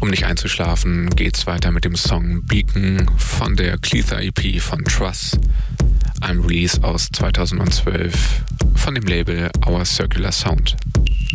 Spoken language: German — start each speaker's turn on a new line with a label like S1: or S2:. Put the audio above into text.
S1: Um nicht einzuschlafen, geht's weiter mit dem Song Beacon von der Cleather EP von Truss, einem Release aus 2012 von dem Label Our Circular Sound.